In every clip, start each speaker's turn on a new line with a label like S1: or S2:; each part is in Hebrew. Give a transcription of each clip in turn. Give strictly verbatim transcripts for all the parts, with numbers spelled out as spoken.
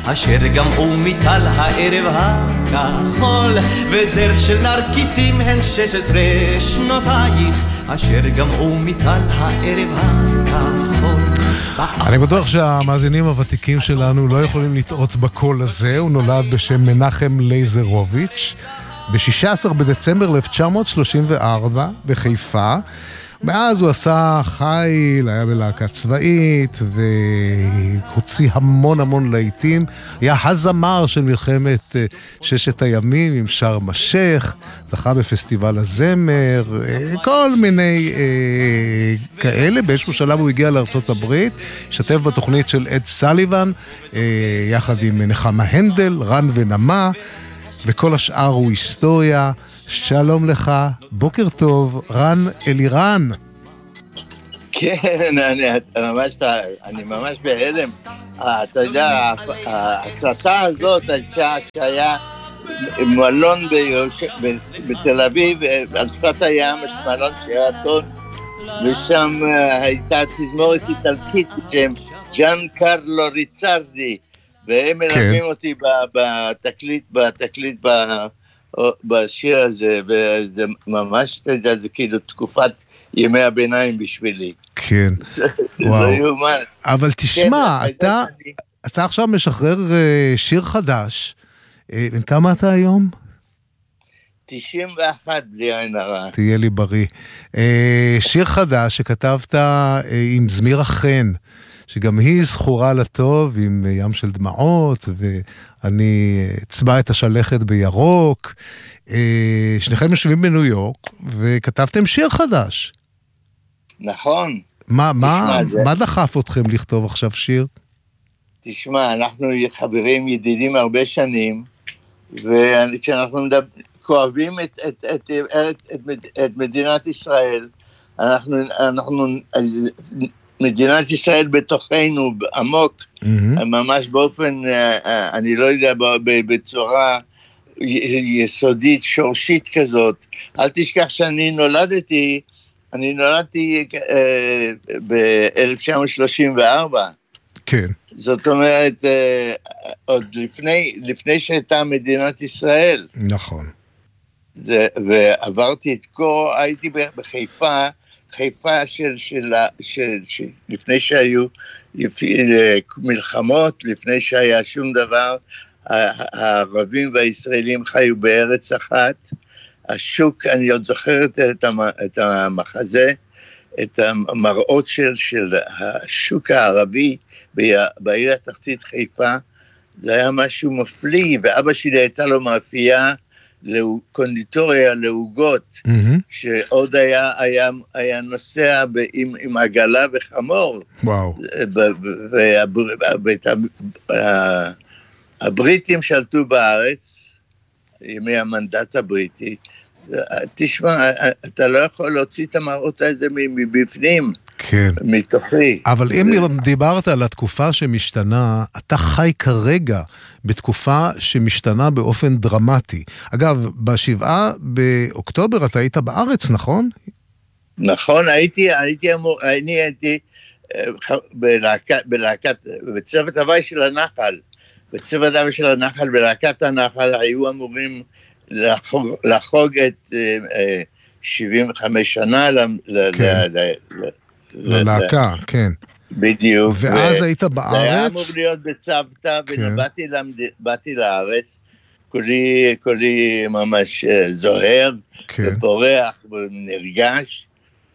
S1: אשר גמעו מטל הערב הכחול, וזר של נרקיסים הן שש עשרה שנותייך, אשר גמעו מטל הערב הכחול.
S2: אני בטוח שהמאזינים הוותיקים שלנו לא יכולים לטעות בקול הזה. הוא נולד בשם מנחם לייזרוביץ' ב-שישה עשר בדצמבר אלף תשע מאות שלושים וארבע בחיפה. מאז הוא עשה חיל, היה בלהקה צבאית והוציא המון המון להיטים. היה הזמר של מלחמת ששת הימים עם שארם א-שייח, זכה בפסטיבל הזמר, כל מיני אה, כאלה. באיזשהו שלב הוא הגיע לארצות הברית, השתתף בתוכנית של אד סליבן, אה, יחד עם נחמה הנדל, רן ונמה, וכל השאר הוא היסטוריה. שלום לך, בוקר טוב, רן אלירן.
S3: כן, אני ממש, אני ממש בהלם. אתה יודע, ההקלטה הזאת הייתה שהיה מלון בתל אביב, על שפת הים, מלון שרתון, ושם הייתה תזמורת איטלקית בשם ג'אן קרלו ריצרדי, והם מלווים אותי בתקליט, בתקליט, בשיר הזה, וזה ממש, אתה יודע, זה כאילו תקופת ימי הביניים בשבילי.
S2: כן, וואו. אבל תשמע, אתה, אתה עכשיו משחרר שיר חדש. בן כמה אתה היום?
S3: תשעים ואחת בלי עין הרע. תהיה
S2: לי בריא. שיר חדש שכתבת עם זמירה חן, שגם היא זכורה לטוב עם ים של דמעות, ואני צבע את השלכת בירוק. שניכם יושבים בניו יורק, וכתבתם שיר חדש.
S3: נכון.
S2: מה, מה, מה דחף אתכם לכתוב עכשיו שיר?
S3: תשמע, אנחנו חברים ידידים הרבה שנים, וכשאנחנו מדבר, כואבים את, את, את, את, את, את מדינת ישראל, אנחנו, אנחנו, מדינת ישראל בתוכנו עמוק, mm-hmm. ממש באופן, אני לא יודע, בצורה יסודית, שורשית כזאת. אל תשכח שאני נולדתי, אני נולדתי אה, ב-אלף תשע מאות שלושים וארבע.
S2: כן.
S3: זאת אומרת, אה, עוד לפני, לפני שהייתה מדינת ישראל.
S2: נכון.
S3: זה, ועברתי את כה, הייתי בחיפה, חיפה של, של, של, של, לפני שהיו מלחמות, המלחמות, לפני שהיה שום דבר, הערבים והישראלים חיו בארץ אחת, השוק, אני עוד זוכרת את המחזה, את המראות של, של השוק הערבי בעיר התחתית חיפה, זה היה משהו מפליא, ואבא שלי הייתה לו מאפייה, קונדיטוריה לעוגות, mm-hmm. שעוד היה, היה, היה נוסע ב, עם, עם עגלה וחמור.
S2: וואו.
S3: והבריטים שלטו בארץ, ימי המנדט הבריטי, תשמע, אתה לא יכול להוציא את המראות הזה מבפנים,
S2: כן.
S3: מתוכי.
S2: אבל אם דיברת על התקופה שמשתנה, אתה חי כרגע בתקופה שמשתנה באופן דרמטי. אגב, בשבעה באוקטובר אתה היית בארץ, נכון?
S3: נכון, הייתי, הייתי אמור, אני הייתי בלהקת, בלהקת, בצוות הוואי של הנחל, בצוות הוואי של הנחל, בלהקת הנחל, היו אמורים לחוג, לחוג את שבעים וחמש שנה
S2: ללהקה, כן.
S3: בדיוק.
S2: ואז היית בארץ?
S3: זה היה אמור להיות בצוותא, ובאתי לארץ, כולי ממש זוהר, ופורח ונרגש,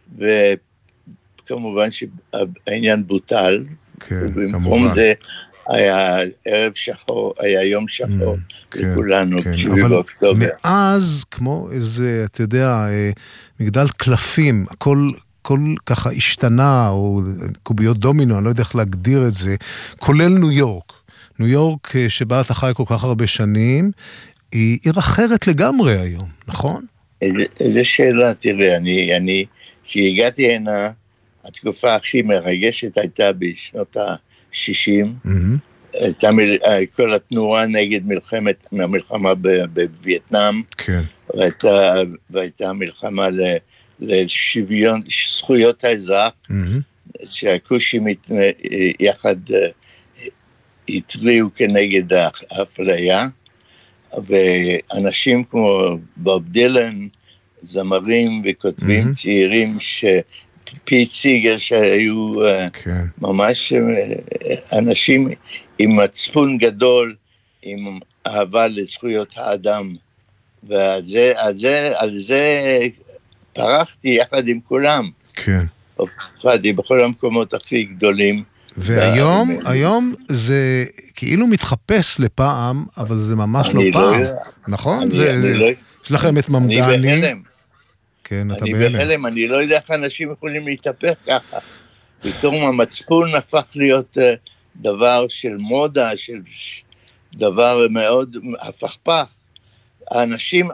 S3: וכמובן שהעניין בוטל, ובמקום זה היה ערב שחור, היה יום שחור, לכולנו, שבעה באוקטובר.
S2: מאז, כמו איזה, אתה יודע, מגדל קלפים, הכל כל ככה השתנה, או קוביות דומינו, אני לא יודע איך להגדיר את זה, כולל ניו יורק. ניו יורק שבה אתה חי כל כך הרבה שנים, היא עיר אחרת לגמרי היום, נכון?
S3: איזה, איזה שאלה, תראה, אני, אני, כשהגעתי הנה, התקופה הכי מרגשת הייתה בשנות ה-שישים, mm-hmm. הייתה כל התנועה נגד מלחמת, המלחמה בווייטנאם,
S2: כן.
S3: והייתה, והייתה מלחמה ל... לשוויון זכויות האזרח, mm-hmm. שהכושים יחד התריעו כנגד האפליה, ואנשים כמו בוב דילן, זמרים וכותבים mm-hmm. צעירים, שפיט סיגר שהיו okay. ממש אנשים עם מצפון גדול, עם אהבה לזכויות האדם, ועל זה, על זה, על זה פרחתי יחד עם כולם. כן. הופעתי בכל המקומות הכי גדולים.
S2: והיום, היום זה כאילו מתחפש לפעם, אבל זה ממש לא פעם. נכון? יש לכם את ממדני.
S3: אני בהלם.
S2: כן, אתה
S3: בהלם.
S2: בהלם.
S3: אני בהלם, אני לא יודע איך אנשים יכולים להתהפך ככה. פתאום המצפון הפך להיות דבר של מודה, של דבר מאוד הפכפך. האנשים,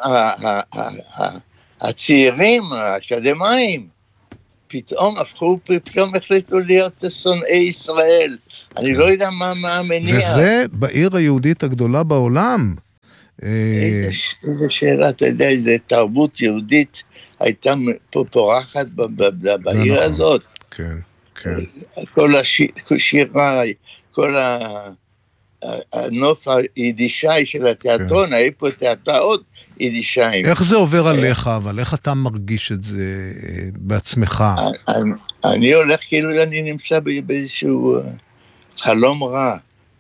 S3: הצעירים, האקדמיים, פתאום הפכו, פתאום החליטו להיות שונאי ישראל. אני לא יודע מה המניע.
S2: וזה בעיר היהודית הגדולה בעולם.
S3: איזה שאלה, אתה יודע, איזה תרבות יהודית הייתה פורחת בעיר הזאת.
S2: כן, כן.
S3: כל השירה, כל הנוף היידישאי של התיאטרון, היה פה תיאטראות יידישיים.
S2: איך זה עובר עליך, אבל איך אתה מרגיש את זה בעצמך?
S3: אני הולך כאילו אני נמצא באיזשהו חלום רע.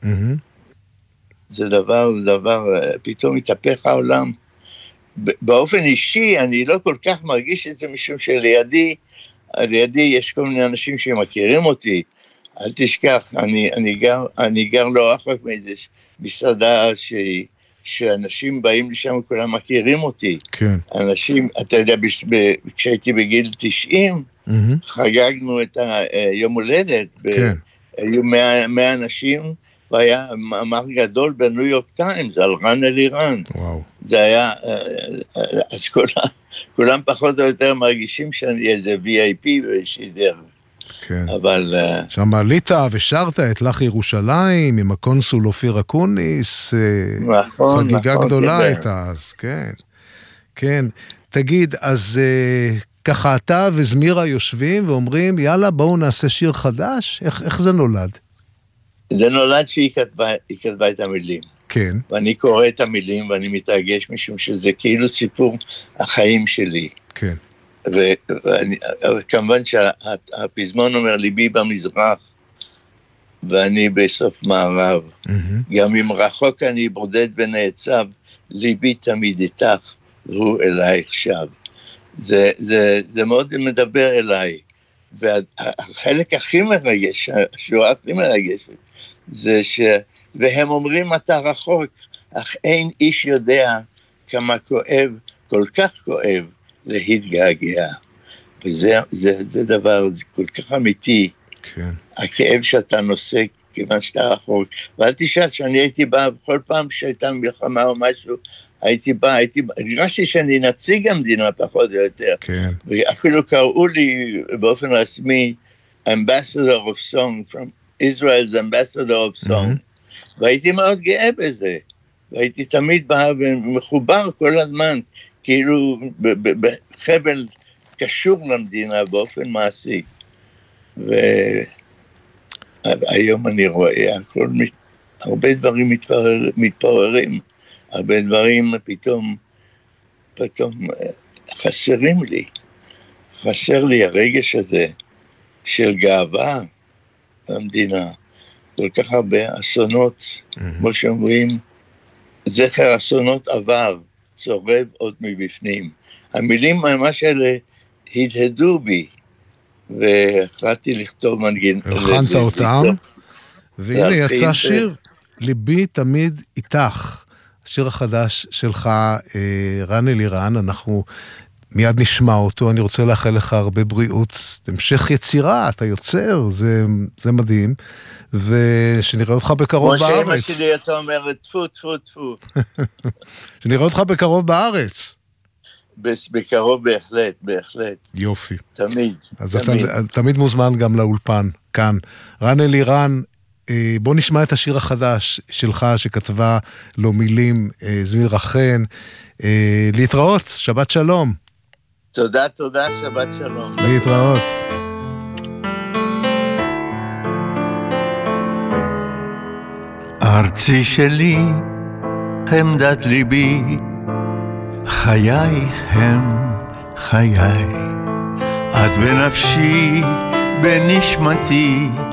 S3: זה דבר, זה דבר, פתאום מתהפך העולם. באופן אישי, אני לא כל כך מרגיש את זה, משום שלידי, לידי יש כל מיני אנשים שמכירים אותי. אל תשכח, אני, אני גר, אני גר לא רחוק מאיזה מסעדה שהיא, שאנשים באים לשם וכולם מכירים אותי. כן. אנשים, אתה יודע, כשהייתי בגיל תשעים, mm-hmm. חגגנו את היום הולדת. כן. היו מאה אנשים, והיה מאמר גדול בניו יורק טיימס, על רן אלירן. וואו. זה היה, אז כולם, כולם פחות או יותר מרגישים שאני איזה וי איי פי ושידר.
S2: כן. אבל... שם עלית ושרת את לך ירושלים, עם הקונסול אופיר אקוניס, נכון, חגיגה נכון, גדולה כן. הייתה אז, כן. כן. תגיד, אז ככה אתה וזמירה יושבים ואומרים, יאללה, בואו נעשה שיר חדש? איך, איך זה נולד?
S3: זה נולד שהיא כתבה, היא כתבה את המילים.
S2: כן.
S3: ואני קורא את המילים ואני מתרגש משום שזה כאילו סיפור החיים שלי.
S2: כן.
S3: וכמובן שהפזמון אומר ליבי במזרח ואני בסוף מערב. גם אם רחוק אני בודד ונעצב, ליבי תמיד איתך והוא אלייך שב. זה, זה, זה מאוד מדבר אליי. והחלק הכי מרגש, השורה הכי מרגשת, זה ש... והם אומרים אתה רחוק, אך אין איש יודע כמה כואב, כל כך כואב, להתגעגע. וזה זה, זה דבר, זה כל כך אמיתי. כן. הכאב שאתה נושא, כיוון שאתה רחוק. ואל תשאל, שאני הייתי בא, כל פעם שהייתה מלחמה או משהו, הייתי בא, הייתי בא, הרגשתי שאני נציג המדינה פחות או יותר.
S2: כן.
S3: ואפילו קראו לי באופן רשמי, Ambassador of Song, from Israel's Ambassador of Song. Mm-hmm. והייתי מאוד גאה בזה. והייתי תמיד בא ומחובר כל הזמן, כאילו בחבל קשור למדינה באופן מעשי. והיום אני רואה, הכל, הרבה דברים מתפורר, מתפוררים, הרבה דברים פתאום, פתאום חסרים לי. חסר לי הרגש הזה של גאווה במדינה. כל כך הרבה אסונות, mm-hmm. כמו שאומרים, זכר אסונות עבר, צורב עוד מבפנים. המילים ממש האלה הדהדו בי, והחלטתי לכתוב מנגן.
S2: הלחנת אותם, והנה יצא שיר, ליבי תמיד איתך. השיר החדש שלך, רן אלירן, אנחנו מיד נשמע אותו, אני רוצה לאחל לך הרבה בריאות, המשך יצירה, אתה יוצר, זה, זה מדהים, ושנראה אותך בקרוב בארץ.
S3: כמו שאמא שלי אתה אומר, טפו, טפו, טפו.
S2: שנראה אותך בקרוב בארץ.
S3: בקרוב בהחלט, בהחלט.
S2: יופי.
S3: תמיד.
S2: אז תמיד. אתה תמיד מוזמן גם לאולפן, כאן. רן אלירן, בוא נשמע את השיר החדש שלך, שכתבה לו מילים זמירה חן. להתראות, שבת שלום.
S3: תודה, תודה, שבת שלום.
S2: להתראות.
S3: ארצי שלי, חמדת ליבי, חיי הם חיי, את בנפשי, בנשמתי,